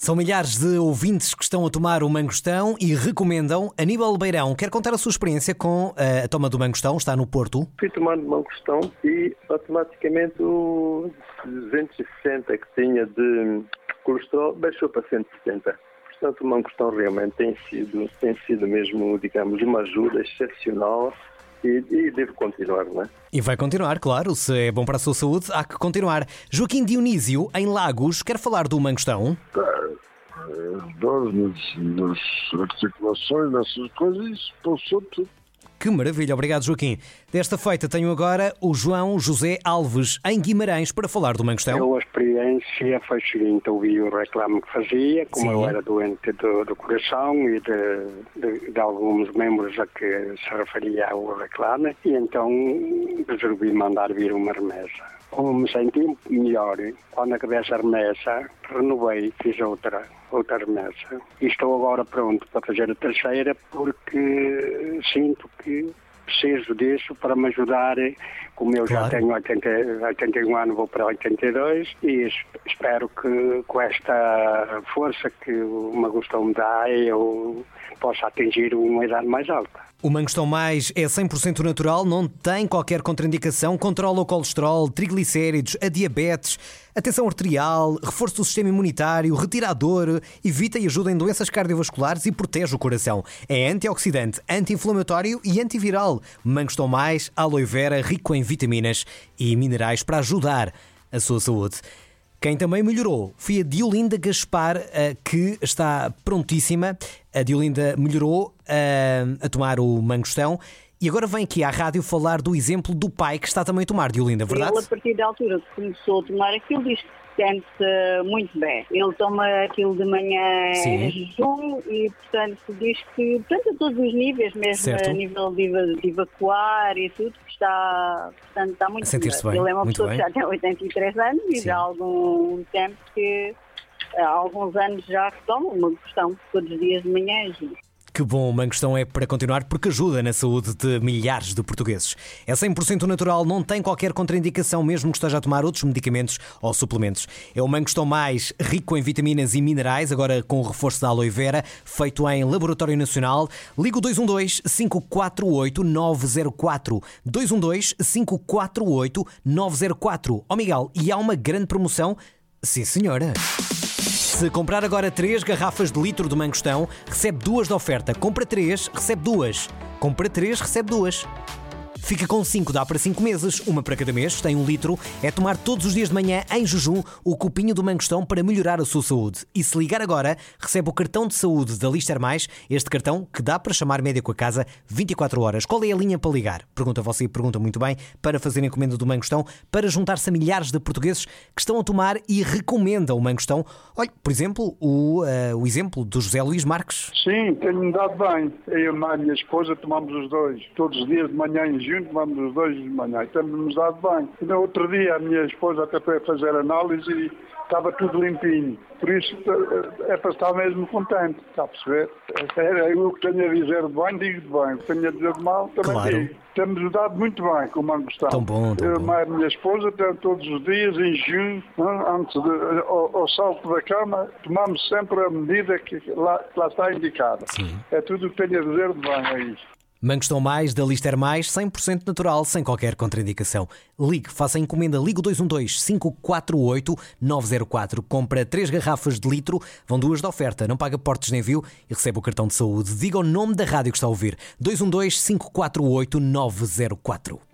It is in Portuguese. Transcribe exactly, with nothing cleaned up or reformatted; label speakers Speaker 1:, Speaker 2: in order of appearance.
Speaker 1: São milhares de ouvintes que estão a tomar o mangostão e recomendam. Aníbal Beirão quer contar a sua experiência com a toma do mangostão, está no Porto.
Speaker 2: Fui tomando mangostão e automaticamente o duzentos e sessenta que tinha de colesterol baixou para cento e sessenta. Portanto, o mangostão realmente tem sido, tem sido mesmo, digamos, uma ajuda excepcional. E, e devo continuar, não é?
Speaker 1: E vai continuar, claro. Se é bom para a sua saúde, há que continuar. Joaquim Dionísio, em Lagos, quer falar do mangostão?
Speaker 3: Dores nas, nas articulações, nessas coisas, isso passou tudo.
Speaker 1: Que maravilha, obrigado Joaquim. Desta feita tenho agora o João José Alves, em Guimarães, para falar do mangostão.
Speaker 4: Eu, a experiência foi a seguinte: ouvi o reclame que fazia, como Sim. eu era doente do, do coração e de, de, de alguns membros a que se referia o reclame, e então resolvi mandar vir uma remessa. Como me senti melhor, quando acabei essa remessa, renovei, fiz outra, outra remessa. E estou agora pronto para fazer a terceira, porque sinto que preciso disso para me ajudar. Como eu claro. já tenho oitenta, oitenta e um anos, vou para oitenta e dois, e espero que com esta força que o mangostão me dá, eu possa atingir uma idade mais alta.
Speaker 1: O Mangostão Mais é cem por cento natural, não tem qualquer contraindicação, controla o colesterol, triglicéridos, a diabetes, a tensão arterial, reforço do sistema imunitário, retira a dor, evita e ajuda em doenças cardiovasculares e protege o coração. É antioxidante, anti-inflamatório e antiviral. Mangostão Mais, aloe vera, rico em vitaminas e minerais para ajudar a sua saúde. Quem também melhorou foi a Diolinda Gaspar, que está prontíssima. A Diolinda melhorou a tomar o mangostão e agora vem aqui à rádio falar do exemplo do pai que está também a tomar, Diolinda, verdade?
Speaker 5: Ele, a partir da altura que começou a tomar aquilo, diz que sente muito bem. Ele toma aquilo de manhã em jejum e, portanto, diz que, portanto, a todos os níveis, mesmo certo. a nível de, de evacuar e tudo, está, portanto, está muito bem.
Speaker 1: bem.
Speaker 5: Ele é uma
Speaker 1: muito
Speaker 5: pessoa
Speaker 1: bem.
Speaker 5: que já tem oitenta e três anos e
Speaker 1: Sim.
Speaker 5: já há algum tempo que, há alguns anos já que toma uma questão todos os dias de manhã em jejum.
Speaker 1: Que bom, o mangostão é para continuar porque ajuda na saúde de milhares de portugueses. É cem por cento natural, não tem qualquer contraindicação, mesmo que esteja a tomar outros medicamentos ou suplementos. É o Mangostão Mais, rico em vitaminas e minerais, agora com o reforço da aloe vera, feito em Laboratório Nacional. Liga o dois um dois, cinco quatro oito, nove zero quatro. dois um dois, cinco quatro oito, nove zero quatro. Ó Miguel, e há uma grande promoção? Sim, senhora. Se comprar agora três garrafas de litro de mangostão, recebe duas de oferta. Compra três, recebe duas. Compra três, recebe duas. Fica com cinco, dá para cinco meses, uma para cada mês, tem um litro. É tomar todos os dias de manhã, em jejum, o copinho do mangostão para melhorar a sua saúde. E se ligar agora, recebe o cartão de saúde da Lister Mais, este cartão que dá para chamar médico a casa vinte e quatro horas. Qual é a linha para ligar? Pergunta você, pergunta muito bem, para fazer encomenda do mangostão, para juntar-se a milhares de portugueses que estão a tomar e recomendam o mangostão. Olha, por exemplo, o, uh, o exemplo do José Luís Marques.
Speaker 3: Sim, tem-me dado bem. Eu e a minha esposa tomamos os dois, todos os dias de manhã em junho, tomamos os dois de manhã. Temos-nos dado bem. E no outro dia a minha esposa até foi a fazer análise e estava tudo limpinho. Por isso é para estar mesmo contente, está a perceber? É, é, o que tenho a dizer de bem, digo de bem. O que tenho a dizer de mal, também
Speaker 1: claro.
Speaker 3: digo. Temos dado muito bem com o mangostão.
Speaker 1: Tão bom, tão
Speaker 3: Eu
Speaker 1: bom.
Speaker 3: e a minha esposa, todos os dias, em junho, antes de, ao, ao salto da cama, tomamos sempre a medida que lá, que lá está indicada.
Speaker 1: Sim.
Speaker 3: É tudo o que tenho a dizer de bem, é isto.
Speaker 1: Mangostão Mais, da Lister Mais, cem por cento natural, sem qualquer contraindicação. Ligue, faça a encomenda, ligue o dois um dois, cinco quatro oito, nove zero quatro. Compra três garrafas de litro, vão duas de oferta, não paga portos de envio e recebe o cartão de saúde. Diga o nome da rádio que está a ouvir. dois um dois, cinco quatro oito, nove zero quatro.